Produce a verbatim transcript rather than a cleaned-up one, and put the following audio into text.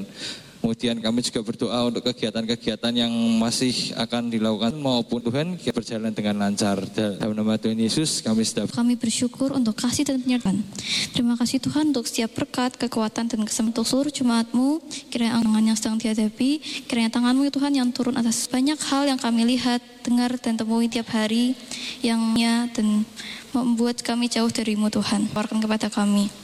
Kemudian kami juga berdoa untuk kegiatan-kegiatan yang masih akan dilakukan maupun Tuhan berjalan dengan lancar. Dalam nama Tuhan Yesus kami sudah. Kami bersyukur untuk kasih dan penyertaan. Terima kasih Tuhan untuk setiap berkat, kekuatan dan kesempatan untuk seluruh jemaat-Mu. Kiranya tangan yang sedang dihadapi, kiranya tangan-Mu Tuhan yang turun atas banyak hal yang kami lihat, dengar dan temui tiap hari, yang dan membuat kami jauh dari-Mu Tuhan. Tawarkan kepada kami.